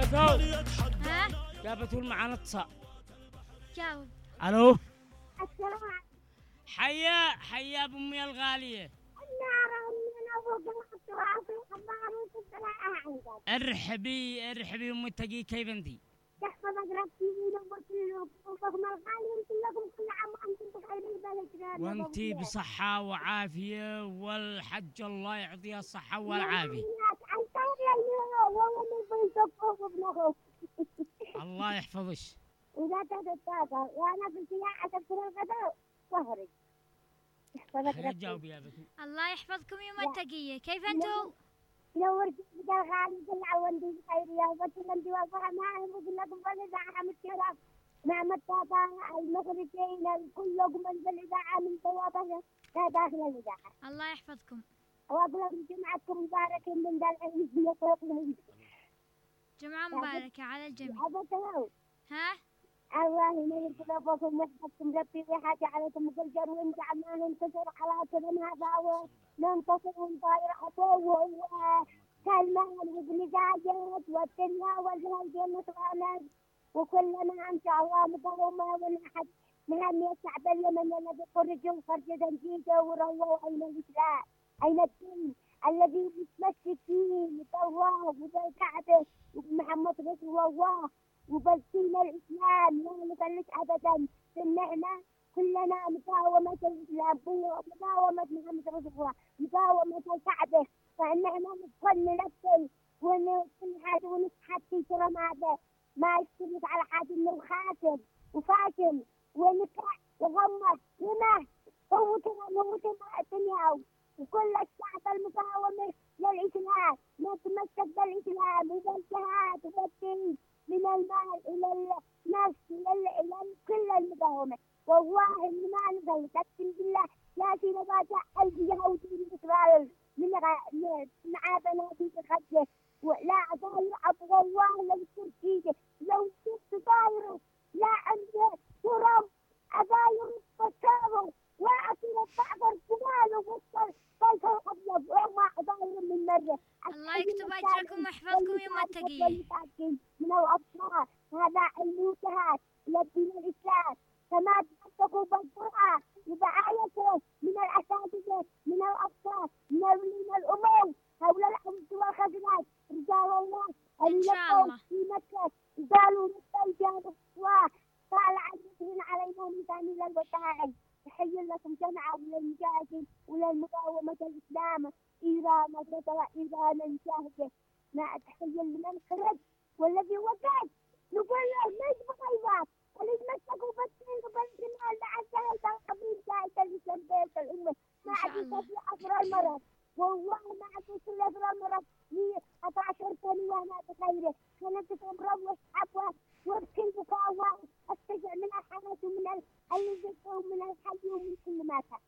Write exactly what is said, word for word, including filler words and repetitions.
ها؟ يا بتول معانا اتصال. جاوب. الو. السلام عليكم. حيا حيا بامي الغاليه. ارحبي ارحبي ام التقي، كيف انتي؟ يحفظك ربي وينوركم الغالي وانتم لكم كل عام وانتم بخير البلد. وانتي بصحة وعافية والحج الله يعطيها الصحة والعافية. الله يحفظك. ولا تتطاقع وانا في السياحة تذكر الغداء وهرج. يحفظك ربي. جاوبي يا بتول. الله يحفظكم يوم التقية، كيف انتم؟ نورت بك الغالي كل عام وانتم بخير يا وطن انتم وفرح معهم وقل لكم فالإذاعة متشرف مع متابعة المخرجين كلكم من الإذاعة من توابه لا داخل الإذاعة. الله يحفظكم. وأقول لكم جمعتكم مباركة من ذا العيد يطلقنا. جمعة مباركة على الجميع. أبدا. ها؟ الله ينور قلوبكم ويحفظكم ربي ويحاجي عليكم كل جر وينجع ما ننتصر على كلام هذا وننتصر ونطاير خطوه وكلمة والمزاجات والدنيا والهدي نتغامر وكلنا إن شاء الله مقومة ونحد نهني الشعب اليمني الذي خرجوا خرجة جديدة ورووا أين الإسلام أين الدين الذي يتمسك فيه بالله وبالكعبة وبمحمد رسول الله وبالدين الإسلام لا نفلت أبدا. سمعنا كلنا مقاومة الإسلام مقاومة محمد رسول الله مقاومة الكعبة فإننا ندخل ننفذ ونكل حاجة ونصحى في ترى ماذا ما يشترك على حاجة إنه خاتم وفاتم ونكع وغمض لما موتنا موتنا الدنيا وكل الشعب المقاومة للإسلام نتمسك بالإسلام وبالجهاد وبالدين من المال إلى النفس إلى كل المقاومة والله إن ما نقول تقسم بالله لا في نبات اليهودي من إسرائيل من معابنا في الخجة ولا ضاير أبو والله لو تركيه لو شفت ضايره لا عنده تراب أضاير بشاره وأكل بعض الجمال وبصر بلفه أبيض وما أضاير من مرة. الله يكتب أجركم ويحفظكم يوم التقية. من الأطفال هذا المنتهى إلى الدين الإسلام كما تمسكوا بالقرآن وبآيته من الأساتذة من الأطفال من الأمور هؤلاء الحمد والخزنات رجال الله إن شاء الله في مكة قالوا نستيجاب الله قال عزيزين علينا من تعميل الوسائل. تحيي لكم جمعة وللمجاهدين وللمقاومة الإسلام إيران وتتوى إيران المجاهدة ما تحيي لمن خرج والذي وقف نقول له ليش بغيبات وليش مسكوا بالدين وبالجمال مع الجاهد القبيل جاهد الإسلام بيت الأمة ما عدت في أسر المرض والله ما عدت في أسر المرض لي أربعة عشر سنة وأنا بخيره كانت تمرض وأصحابها وابكي بكاوها أستجع من الحياة ومن الذكر ومن الحي ومن كل ما كان.